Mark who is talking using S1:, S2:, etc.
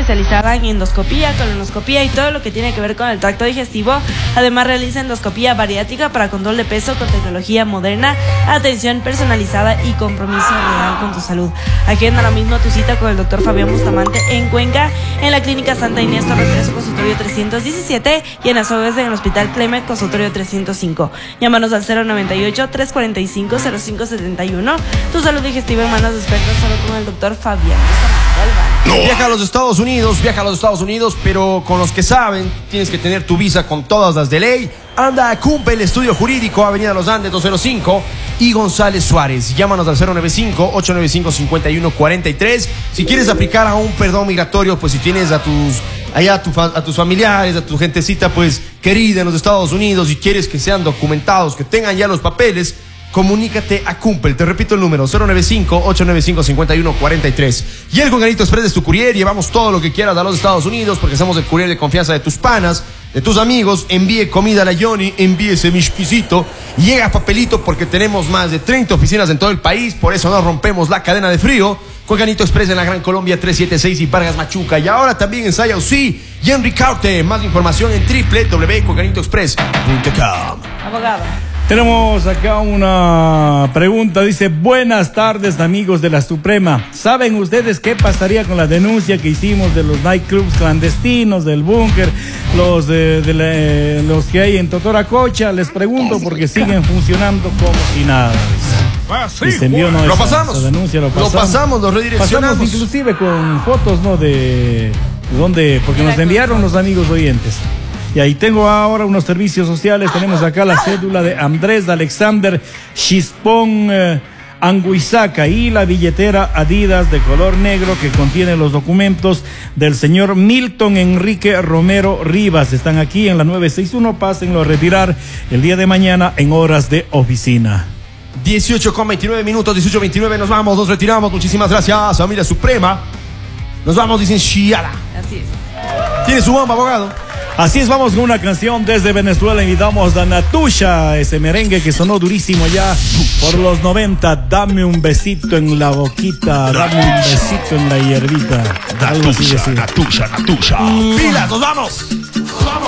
S1: especializada en endoscopía, colonoscopía y todo lo que tiene que ver con el tracto digestivo. Además realiza endoscopía bariátrica para control de peso con tecnología moderna, atención personalizada y compromiso real con tu salud. Agenda ahora mismo tu cita con el doctor Fabián Bustamante en Cuenca, en la Clínica Santa Inés Torre 3, consultorio 317, y en Azogues en el Hospital Cleme, consultorio 305. Llámanos al 098-345-0571. Tu salud digestiva en manos de expertos, solo con el doctor Fabián Bustamante.
S2: Viaja a los Estados Unidos, pero con los que saben. Tienes que tener tu visa con todas las de ley. Anda a Cumpe, el estudio jurídico, Avenida Los Andes 205 y González Suárez. Llámanos al 095-895-5143. Si quieres aplicar a un perdón migratorio, pues si tienes a tus familiares, a tu gentecita pues querida en los Estados Unidos y quieres que sean documentados, que tengan ya los papeles, comunícate a Cumpel. Te repito el número, 095-895-5143. Y el con Ganito Express es tu courier. Llevamos todo lo que quieras a los Estados Unidos porque somos el courier de confianza de tus panas, de tus amigos. Envíe comida a la Johnny, envíe ese mishquisito. Llega papelito porque tenemos más de 30 oficinas en todo el país. Por eso no rompemos la cadena de frío. Con Ganito Express en la Gran Colombia 376 y Vargas Machuca. Y ahora también en Sayausí y en Ricaurte. Más información en www.conganitoexpress.com.
S1: Abogado.
S3: Tenemos acá una pregunta, dice: buenas tardes amigos de la Suprema, ¿saben ustedes qué pasaría con la denuncia que hicimos de los nightclubs clandestinos, del búnker, los que hay en Totoracocha? Les pregunto porque siguen funcionando como si nada.
S2: Lo pasamos, lo redireccionamos.
S3: Pasamos inclusive con fotos, ¿no? De dónde, porque nos enviaron los amigos oyentes. Y ahí tengo ahora unos servicios sociales. Tenemos acá la cédula de Andrés Alexander Chispón Anguizaca y la billetera Adidas de color negro que contiene los documentos del señor Milton Enrique Romero Rivas. Están aquí en la 961. Pásenlo a retirar el día de mañana en horas de oficina.
S2: 18:29 minutos, 18:29, nos vamos, nos retiramos. Muchísimas gracias, familia Suprema. Nos vamos, dicen Shiala.
S1: Así es.
S2: ¿Tiene su bomba, abogado?
S3: Así es, vamos con una canción desde Venezuela. Invitamos a Natusha, ese merengue que sonó durísimo ya por los 90. Dame un besito en la boquita, dame un besito en la hierbita.
S2: Natusha. Pilas, nos vamos. Vamos.